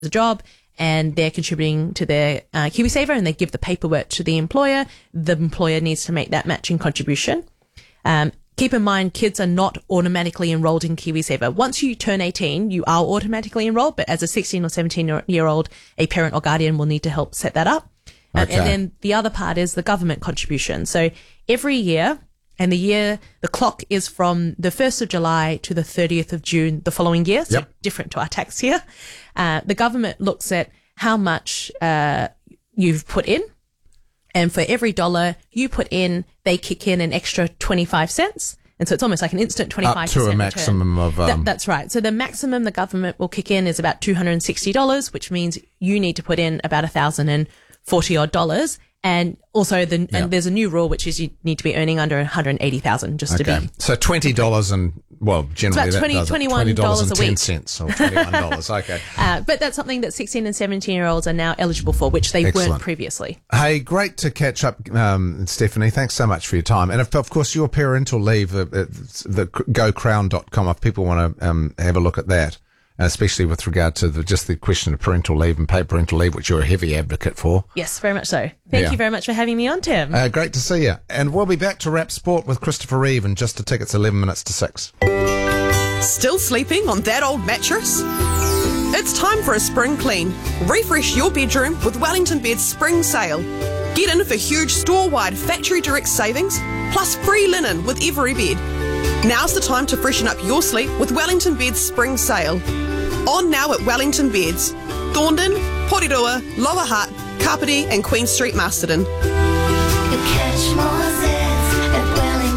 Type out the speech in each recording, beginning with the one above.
a job and they're contributing to their KiwiSaver and they give the paperwork to the employer needs to make that matching contribution. Keep in mind, kids are not automatically enrolled in KiwiSaver. Once you turn 18, you are automatically enrolled, but as a 16 or 17-year-old, a parent or guardian will need to help set that up. Okay. And then the other part is the government contribution. So every year, and the clock is from the 1st of July to the 30th of June the following year, so different to our tax year. The government looks at how much you've put in. And for every dollar you put in, they kick in an extra 25 cents. And so it's almost like an instant 25% Up to a maximum return. of... That's right. So the maximum the government will kick in is about $260, which means you need to put in about $1,040 odd. And also and there's a new rule, which is you need to be earning under $180,000 just to be. So $20 and, well, generally it's about that does it. $21 a week. $20.10 or $21. Okay. But that's something that 16 and 17-year-olds are now eligible for, which they weren't previously. Hey, great to catch up, Stephanie. Thanks so much for your time. And of course, your parental leave, the gocrown.com, if people want to have a look at that. Especially with regard to just the question of parental leave and paid parental leave, which you're a heavy advocate for. Yes, very much so. Thank you very much for having me on, Tim. Great to see you. And we'll be back to Wrap Sport with Christopher Reeve in just a tick. It's 11 minutes to 6. Still sleeping on that old mattress? It's time for a spring clean. Refresh your bedroom with Wellington Beds Spring Sale. Get in for huge store-wide factory direct savings, plus free linen with every bed. Now's the time to freshen up your sleep with Wellington Beds Spring Sale. On now at Wellington Beds, Thorndon, Porirua, Lower Hutt, Kapiti and Queen Street, Masterton. You catch more zits at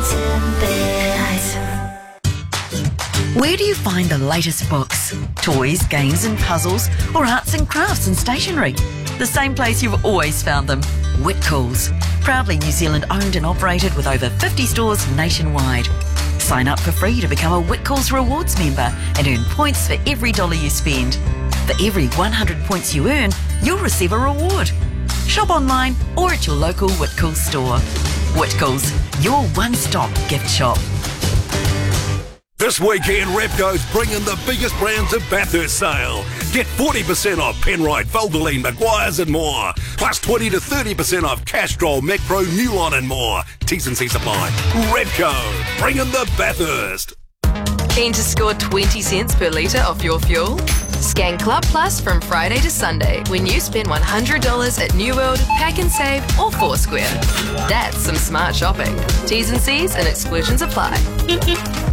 Wellington Beds. Where do you find the latest books, toys, games and puzzles, or arts and crafts and stationery? The same place you've always found them, Whitcoulls. Proudly New Zealand owned and operated with over 50 stores nationwide. Sign up for free to become a Whitcoulls Rewards member and earn points for every dollar you spend. For every 100 points you earn, you'll receive a reward. Shop online or at your local Whitcoulls store. Whitcoulls, your one-stop gift shop. This weekend, Repco's bringing the biggest brands of Bathurst sale. Get 40% off Penrite, Valvoline, Maguire's and more. Plus 20 to 30% off Castrol, Mecpro, Newline and more. T's and C's apply. Repco, bringing the Bathurst. Keen to score 20 cents per litre off your fuel? Scan Club Plus from Friday to Sunday when you spend $100 at New World, Pack and Save or Foursquare. That's some smart shopping. T's and C's and exclusions apply.